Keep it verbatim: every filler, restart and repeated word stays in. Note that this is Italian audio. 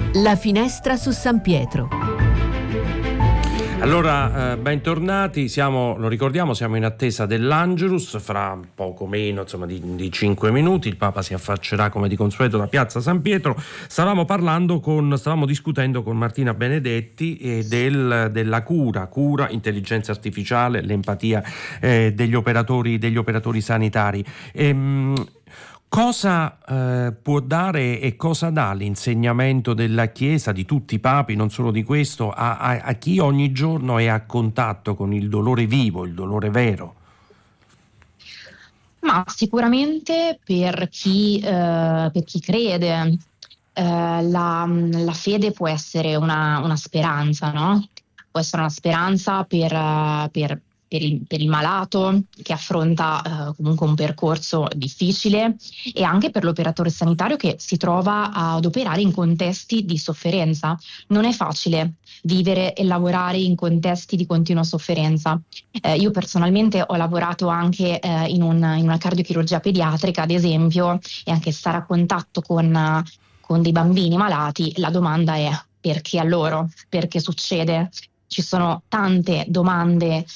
La finestra su San Pietro. Allora, eh, bentornati, siamo, lo ricordiamo, siamo in attesa dell'Angelus, fra poco meno, insomma, di, di cinque minuti, il Papa si affaccerà come di consueto da Piazza San Pietro. Stavamo parlando con, stavamo discutendo con Martina Benedetti eh, del, della cura, cura, intelligenza artificiale, l'empatia eh, degli operatori, degli operatori sanitari. Ehm, Cosa eh, può dare e cosa dà l'insegnamento della Chiesa, di tutti i papi, non solo di questo, a, a, a chi ogni giorno è a contatto con il dolore vivo, il dolore vero? Ma sicuramente per chi, eh, per chi crede, eh, la, la fede può essere una, una speranza, no? Può essere una speranza per, eh, per- per il, per il malato che affronta eh, comunque un percorso difficile, e anche per l'operatore sanitario che si trova ad operare in contesti di sofferenza. Non è facile vivere e lavorare in contesti di continua sofferenza. Eh, io personalmente ho lavorato anche eh, in, un- in una cardiochirurgia pediatrica, ad esempio, e anche stare a contatto con, eh, con dei bambini malati. La domanda è: perché a loro? Perché succede? Ci sono tante domande